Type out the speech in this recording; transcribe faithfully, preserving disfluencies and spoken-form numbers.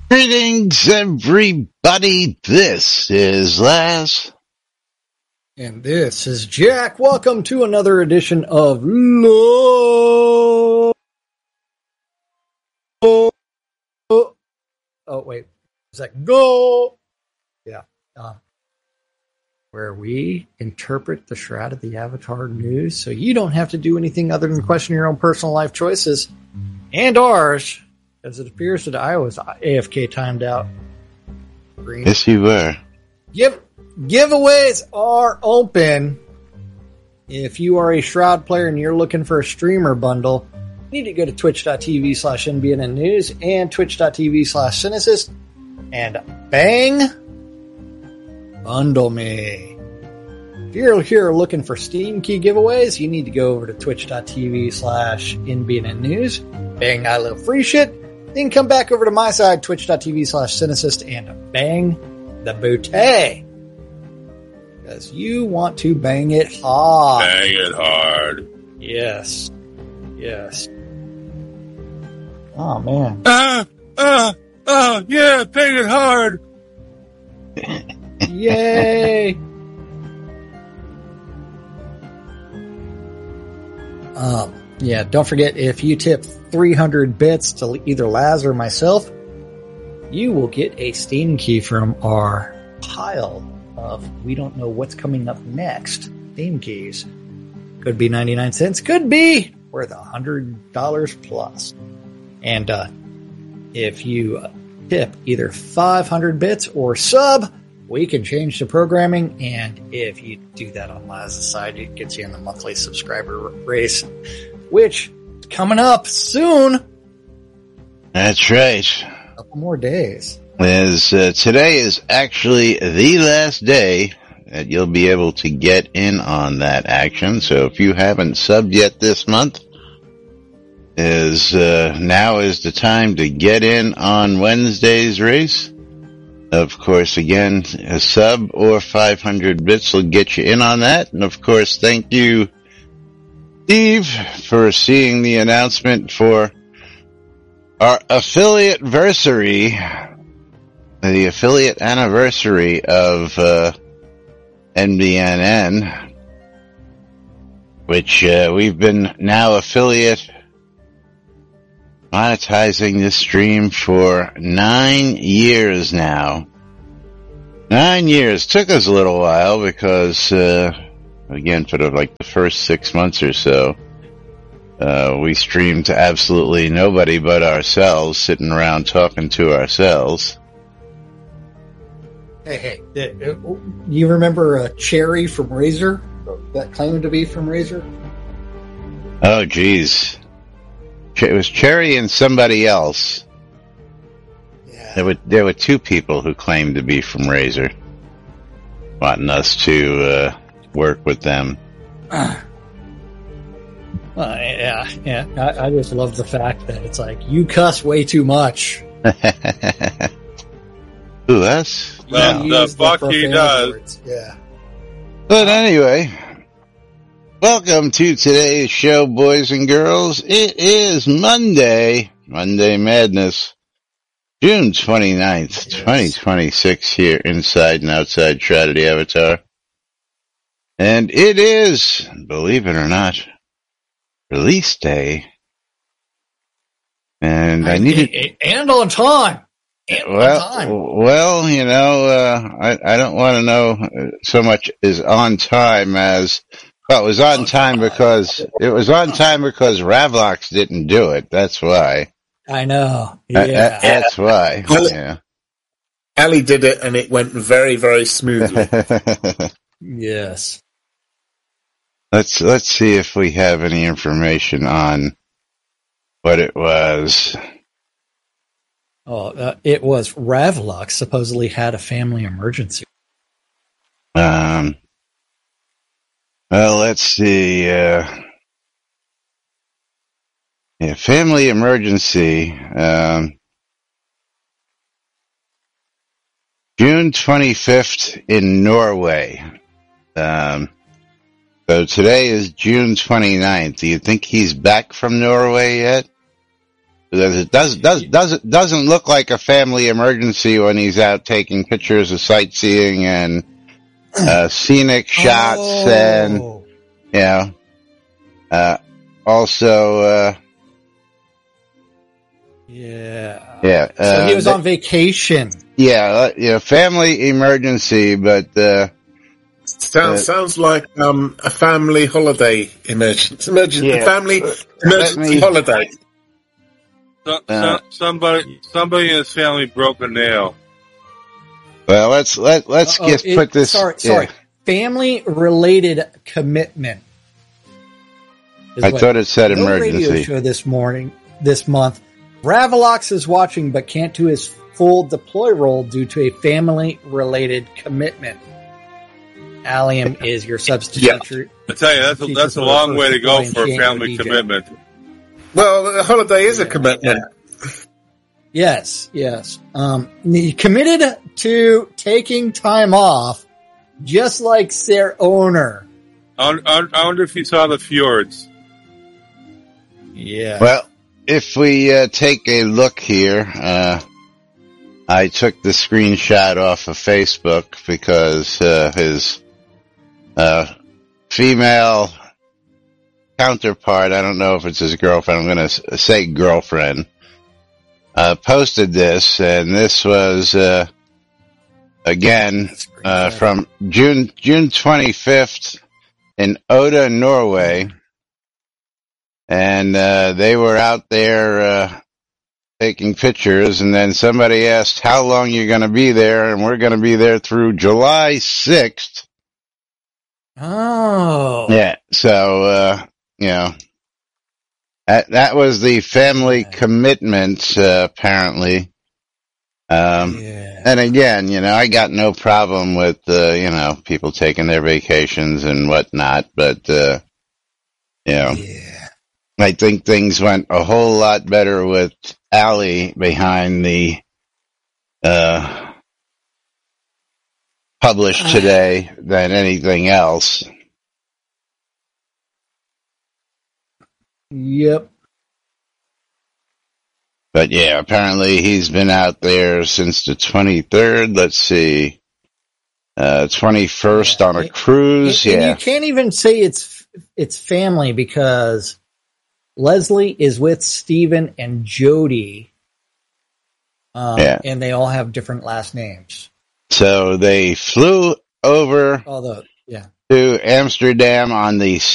Greetings, everybody. This is Laz. And this is Jack. Welcome to another edition of Lo. Oh, wait. Is that go? Yeah. Uh, where we interpret the Shroud of the Avatar news so you don't have to do anything other than question your own personal life choices and ours, as it appears that I was A F K timed out. Green. Yes, you were. Give, giveaways are open. If you are a Shroud player and you're looking for a streamer bundle, you need to go to twitch.tv slash NBN News and twitch.tv slash Cynicist and bang, bundle me. If you're here looking for Steam key giveaways, you need to go over to twitch.tv slash NBN News. Bang, I love free shit. Then come back over to my side, twitch.tv slash Cynicist, and bang the booty. Because you want to bang it hard. Bang it hard. Yes. Yes. Oh, man. Ah, ah, ah, yeah, bang it hard. Yay. um, yeah, don't forget, if you tip three hundred bits to either Laz or myself, you will get a Steam key from our pile of we don't know what's coming up next Steam keys. Could be ninety-nine cents, could be worth one hundred dollars plus. And uh, if you tip either five hundred bits or sub, we can change the programming. And if you do that on Laz's side, it gets you in the monthly subscriber race, which is coming up soon. That's right. A couple more days. As uh, today is actually the last day that you'll be able to get in on that action. So if you haven't subbed yet this month, is uh, now is the time to get in on Wednesday's race. Of course, again, a sub or five hundred bits will get you in on that. And of course, thank you, Steve, for seeing the announcement for our affiliate versary, the affiliate anniversary of uh, N B N N, which uh, we've been now affiliate monetizing this stream for nine years now. Nine years. Took us a little while because, uh, again, for the, like the first six months or so, uh, we streamed to absolutely nobody but ourselves, sitting around talking to ourselves. Hey, hey, uh, you remember uh, Cherry from Razer? That claimed to be from Razer? Oh, geez. It was Cherry and somebody else. Yeah. There were there were two people who claimed to be from Razer, wanting us to uh, work with them. Uh, well, yeah, yeah. I, I just love the fact that it's like you cuss way too much. Who, us? Well, You the use fuck he profane does. words. Yeah. But anyway, welcome to today's show, boys and girls. It is Monday, Monday Madness, June twenty-ninth, twenty twenty-six, here inside and outside Shroud of the Avatar. And it is, believe it or not, release day. And I needed... And on time. And Well, on time. well, you know, uh, I, I don't want to know so much is on time as... Well, it was on time because it was on time because Ravlox didn't do it. That's why. I know. Yeah. Uh, that- that's why. Ali, Yeah. Ali did it, and it went very, very smoothly. Yes. let's let's see if we have any information on what it was. Oh, uh, it was Ravlox supposedly had a family emergency. Um. Well, let's see. Uh, yeah, family emergency. Um, June twenty-fifth in Norway. Um, so today is June twenty-ninth. Do you think he's back from Norway yet? It does does doesn't doesn't look like a family emergency when he's out taking pictures of sightseeing and uh, scenic shots, Oh. and you know, uh, also uh, Yeah. yeah, So uh, he was th- on vacation. yeah, uh, you know, family emergency, but uh, Sounds Uh, sounds like um, a family holiday emergency. Emergency Yeah. family emergency me- holiday. So, Uh, so, somebody, somebody in his family broke a nail. well, let's let let's Uh-oh, just it- put this. Sorry, yeah. sorry. Family related commitment. is I what- thought it said No radio emergency. show this morning, this month. Ravalox is watching, but can't do his full deploy role due to a family related commitment. Allium is your substitute. I tell you, that's a, that's a long way to go for a family commitment. Well, the holiday is a commitment. Yes, yes. Um, he committed to taking time off, just like their owner. I, won- I, I wonder if you saw the fjords. Yeah. Well, if we uh, take a look here, uh, I took the screenshot off of Facebook because uh, his uh, female counterpart, I don't know if it's his girlfriend, I'm going to say girlfriend, uh, posted this, and this was, uh, again, uh, from June, June twenty-fifth in Oda, Norway. And, uh, they were out there, uh, taking pictures, and then somebody asked how long you're going to be there, and we're going to be there through July sixth. Oh. Yeah, so, uh, you know, that, that was the family Yeah. commitment, uh, apparently. Um, Yeah. and again, you know, I got no problem with, uh, you know, people taking their vacations and whatnot, but, uh, you know, Yeah. I think things went a whole lot better with Allie behind the, uh, published today than anything else. Yep. But yeah, apparently he's been out there since the twenty-third. Let's see, uh, twenty-first Yeah. on a And- cruise. And, and yeah. you can't even say it's it's family because Leslie is with Stephen and Jody. Um, Yeah. And they all have different last names. So they flew over Although, yeah. to Amsterdam on the